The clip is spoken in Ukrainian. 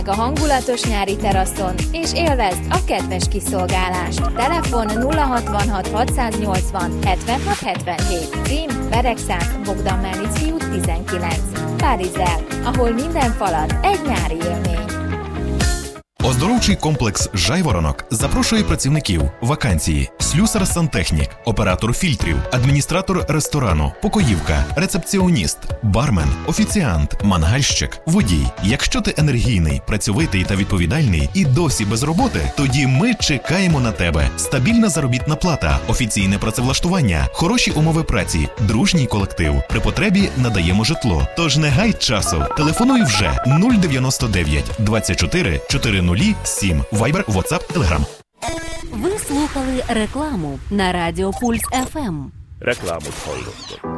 a hangulatos nyári teraszon, és élvezd a kedves kiszolgálást. Telefon 066 680 76 77. Cím: Beregszák, Bogdan Melnicki út 19. Párizzel, ahol minden falat egy nyári élmény. Оздоровчий комплекс «Жайворонок» запрошує працівників. Вакансії: слюсар-сантехнік, оператор фільтрів, адміністратор ресторану, покоївка, рецепціоніст, бармен, офіціант, мангальщик, водій. Якщо ти енергійний, працьовитий та відповідальний і досі без роботи, тоді ми чекаємо на тебе. Стабільна заробітна плата, офіційне працевлаштування, хороші умови праці, дружній колектив. При потребі надаємо житло. Тож не гай часу. Телефонуй вже 099 24 407. Вайбер, WhatsApp, Telegram. Ви слухали рекламу на Радіо Пульс ФМ. Reklámot hallottak.